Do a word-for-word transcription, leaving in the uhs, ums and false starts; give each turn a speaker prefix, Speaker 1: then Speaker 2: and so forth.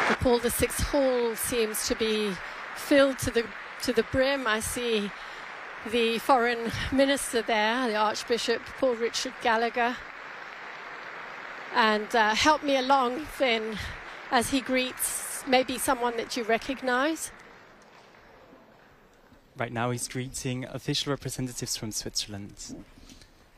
Speaker 1: The Paul the Sixth Hall seems to be filled to the to the brim. I see the foreign minister there, the Archbishop Paul Richard Gallagher. And uh, help me along, Finn, as he greets maybe someone that you recognize.
Speaker 2: Right now he's greeting official representatives from Switzerland.